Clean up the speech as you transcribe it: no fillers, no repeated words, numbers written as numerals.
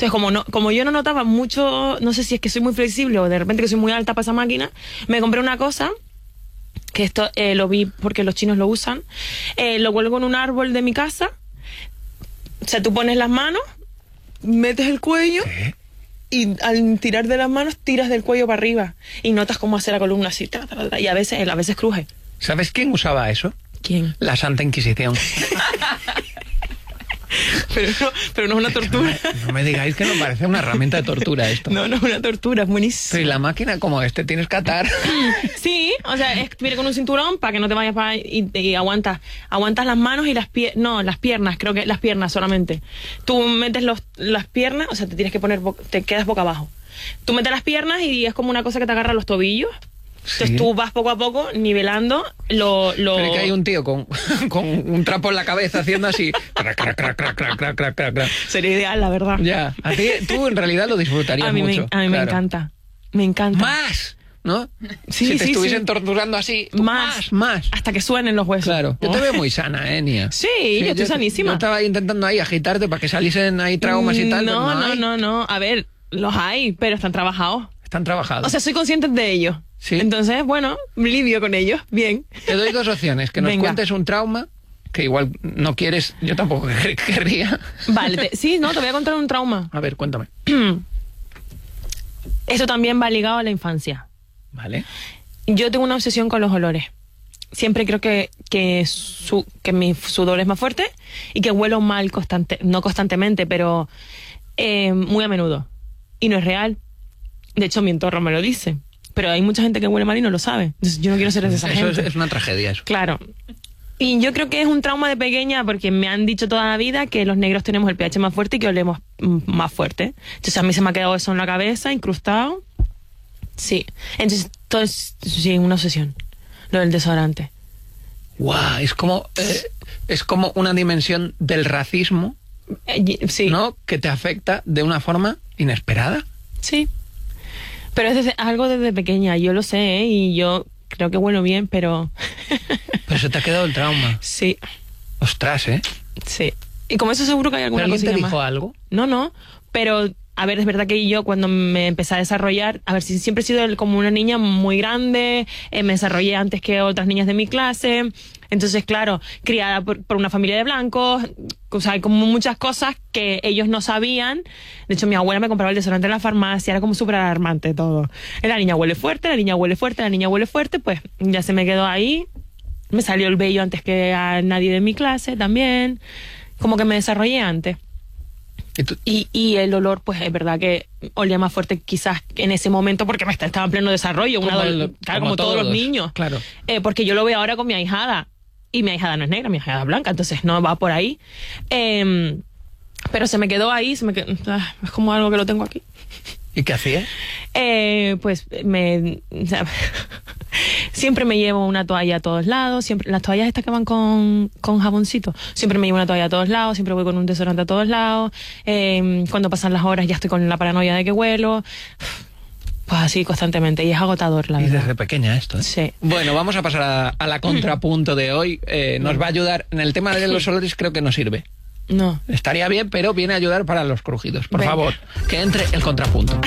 Entonces, como yo no notaba mucho, no sé si es que soy muy flexible o de repente que soy muy alta para esa máquina, me compré una cosa, que esto lo vi porque los chinos lo usan, lo cuelgo en un árbol de mi casa, o sea, tú pones las manos, metes el cuello... ¿Qué? Y al tirar de las manos, tiras del cuello para arriba. Y notas cómo hace la columna así. Y a veces cruje. ¿Sabes quién usaba eso? ¿Quién? La Santa Inquisición. pero no es una tortura. No me digáis que no parece una herramienta de tortura esto. No es una tortura, es buenísimo. Pero y la máquina como tienes que atar. Sí, o sea, viene con un cinturón para que no te vayas y aguantas las manos y las piernas, creo que las piernas solamente. Tú metes las piernas, o sea, te quedas boca abajo. Tú metes las piernas y es como una cosa que te agarra los tobillos. Entonces Sí. tú vas poco a poco nivelando lo... Pero es que hay un tío con un trapo en la cabeza haciendo así. Crac, crac, crac, crac, crac, crac, crac, crac, crac. Sería ideal, la verdad. Ya, tú en realidad lo disfrutarías mucho. A mí me claro. encanta. Me encanta. ¡Más! ¿No? Sí, si te sí, estuviesen sí. torturando así, tú, Más. más. Hasta que suenen los huesos. Claro. Yo Oh. te veo muy sana, Nia. Sí, yo estoy sanísima. Yo estaba intentando ahí agitarte para que saliesen ahí traumas y tal. pero hay. No. A ver, los hay, pero están trabajados. Están trabajados. O sea, soy consciente de ellos. Sí. Entonces, bueno, lidio con ellos. Bien. Te doy dos opciones. Que nos Venga. cuentes un trauma, que igual no quieres, yo tampoco querría. Vale, te voy a contar un trauma. A ver, cuéntame. Esto también va ligado a la infancia. Vale. Yo tengo una obsesión con los olores. Siempre creo que mi sudor es más fuerte y que huelo mal no constantemente, pero muy a menudo. Y no es real. De hecho, mi entorno me lo dice. Pero hay mucha gente que huele mal y no lo sabe. Entonces, yo no quiero ser de esa Eso gente. es una tragedia, eso. Claro. Y yo creo que es un trauma de pequeña porque me han dicho toda la vida que los negros tenemos el pH más fuerte y que olemos más fuerte. Entonces, a mí se me ha quedado eso en la cabeza, incrustado. Sí. Entonces, sí, una obsesión. Lo del desodorante. Guau, es como una dimensión del racismo, Sí. ¿no? Que te afecta de una forma inesperada. Sí. Pero es algo desde pequeña, yo lo sé, ¿eh? Y yo creo que huelo bien, pero... Pero se te ha quedado el trauma. Sí, Ostras, ¿eh? sí. Y como eso seguro que hay ¿Pero alguna alguien te cosilla dijo más. algo? No, pero... A ver, es verdad que yo cuando me empecé a desarrollar, a ver, si siempre he sido como una niña muy grande, me desarrollé antes que otras niñas de mi clase, entonces claro, criada por una familia de blancos, o sea, hay como muchas cosas que ellos no sabían. De hecho, mi abuela me compraba el desodorante en la farmacia, era como súper alarmante todo. La niña huele fuerte, la niña huele fuerte, la niña huele fuerte, pues ya se me quedó ahí, me salió el vello antes que a nadie de mi clase también, como que me desarrollé antes. Y el olor, pues es verdad que olía más fuerte quizás en ese momento porque estaba en pleno desarrollo, como todos los niños. Claro. Porque yo lo veo ahora con mi ahijada, y mi ahijada no es negra, mi ahijada es blanca, entonces no va por ahí. Pero se me quedó ahí, es como algo que lo tengo aquí. ¿Y qué hacías? Pues siempre me llevo una toalla a todos lados, siempre las toallas estas que van con jaboncito, siempre me llevo una toalla a todos lados, siempre voy con un desodorante a todos lados, cuando pasan las horas ya estoy con la paranoia de que huelo, pues así constantemente, y es agotador, la Y verdad. desde pequeña esto, ¿eh? Sí. Bueno, vamos a pasar a la contrapunto de hoy. Nos va a ayudar, en el tema de los olores creo que no sirve. No. Estaría bien, pero viene a ayudar para los crujidos. Por Venga. favor, que entre el contrapunto.